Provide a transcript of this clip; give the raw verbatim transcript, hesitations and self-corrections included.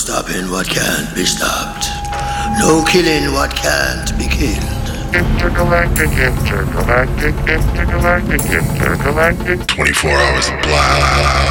stopping what can't be stopped. No killing what can't be killed. Intergalactic, intergalactic, intergalactic, intergalactic. twenty-four hours of blast.